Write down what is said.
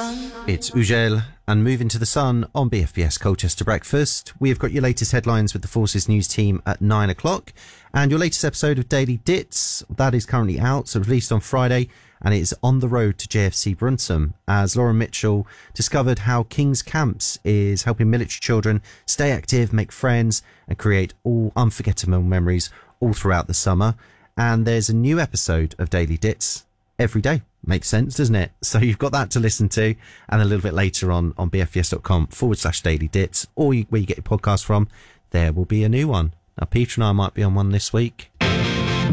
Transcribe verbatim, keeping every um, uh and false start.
sun. It's Ugel and Move Into the Sun on B F B S Colchester Breakfast. We have got your latest headlines with the Forces News team at nine o'clock. And your latest episode of Daily Dits, that is currently out, so released on Friday, and it's on the road to J F C Brunssum, as Lauren Mitchell discovered how King's Camps is helping military children stay active, make friends, and create all unforgettable memories all throughout the summer. And there's a new episode of Daily Dits every day. Makes sense, doesn't it? So you've got that to listen to, and a little bit later on on bfbs.com forward slash daily dits, or you, where you get your podcast from, there will be a new one. Now, Peter and I might be on one this week.